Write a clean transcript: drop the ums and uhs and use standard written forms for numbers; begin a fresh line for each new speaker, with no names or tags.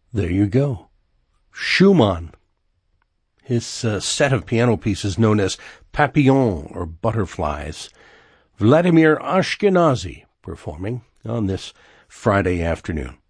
There you go. Schumann. His set of piano pieces known as Papillons or Butterflies. Vladimir Ashkenazy performing on this Friday afternoon.